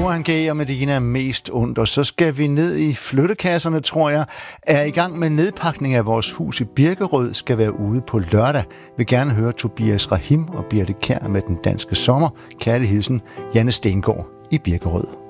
Johan G. og Medina mest ondt, og så skal vi ned i flyttekasserne, tror jeg. Er i gang med nedpakning af vores hus i Birkerød, skal være ude på lørdag. Vil gerne høre Tobias Rahim og Birte Kjær med Den Danske Sommer. Kærlig hilsen, Janne Stengård i Birkerød.